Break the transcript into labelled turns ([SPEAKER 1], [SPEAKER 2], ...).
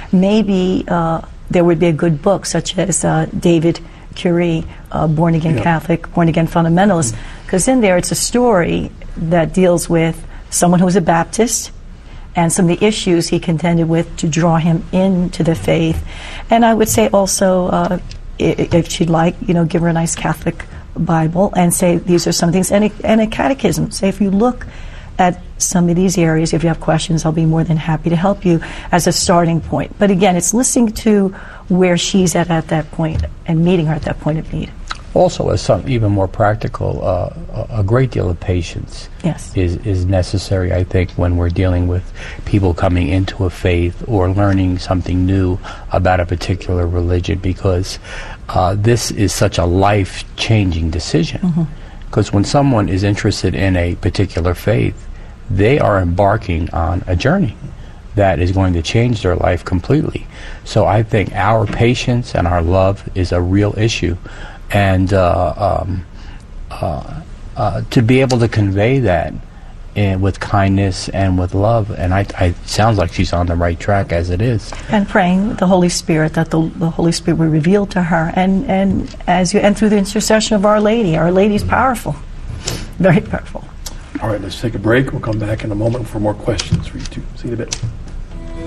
[SPEAKER 1] maybe there would be a good book such as David Curie, Born Again Catholic, Born Again Fundamentalist, because in there it's a story that deals with someone who was a Baptist and some of the issues he contended with to draw him into the faith. And I would say also, if she'd like, give her a nice Catholic Bible and say these are some things, and a catechism. Say if you look at some of these areas, if you have questions, I'll be more than happy to help you as a starting point. But again, it's listening to where she's at that point and meeting her at that point of need.
[SPEAKER 2] Also, as something even more practical, a great deal of patience is necessary, I think, when we're dealing with people coming into a faith or learning something new about a particular religion, because this is such a life-changing decision. Because when someone is interested in a particular faith, they are embarking on a journey that is going to change their life completely. So I think our patience and our love is a real issue. And to be able to convey that with kindness and with love, and it sounds like she's on the right track as it is. And
[SPEAKER 1] praying the Holy Spirit, that the Holy Spirit will reveal to her, and through the intercession of Our Lady. Our Lady's powerful, very powerful.
[SPEAKER 3] All right, let's take a break. We'll come back in a moment for more questions for you two. See you in a bit.